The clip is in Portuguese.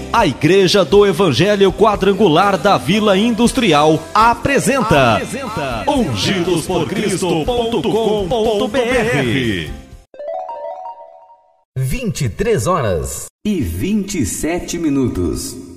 A Igreja do Evangelho Quadrangular da Vila Industrial apresenta ungidosporcristo.com.br. 23h27.